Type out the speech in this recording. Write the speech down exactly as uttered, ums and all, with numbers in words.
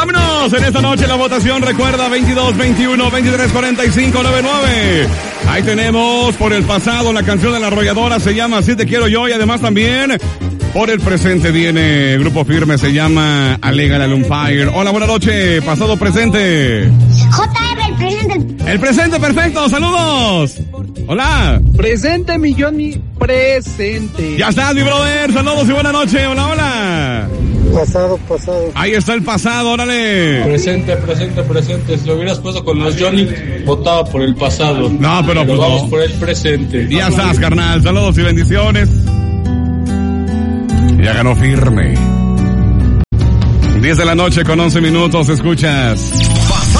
Vámonos en esta noche la votación. Recuerda veintidós, veintiuno, veintitrés, cuarenta y cinco, noventa y nueve. Ahí tenemos por el pasado la canción de La Arrolladora, se llama Así Te Quiero Yo, y además también por el presente viene Grupo Firme, se llama Alega la Lumpire. Hola, buenas noches, pasado, presente. J R, el presente. El presente, perfecto, saludos. Hola. Presente, mi Johnny, presente. Ya estás, mi brother, saludos y buenas noches. Hola, hola. Pasado, pasado. Ahí está el pasado, órale. Presente, presente, presente. Si lo hubieras puesto con los Johnny, votaba por el pasado. No, pero, pero pues vamos no. por el presente. Ya estás, carnal. Saludos y bendiciones. Ya ganó Firme. diez de la noche con once minutos, escuchas